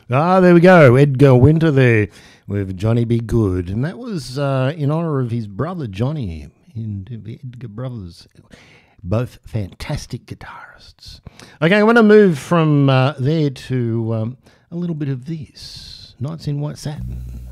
Ah, there we go. Edgar Winter there with Johnny Be Good. And that was in honour of his brother Johnny and the Edgar brothers. Both fantastic guitarists. Okay, I want to move from there to a little bit of this. Nights in White Satin.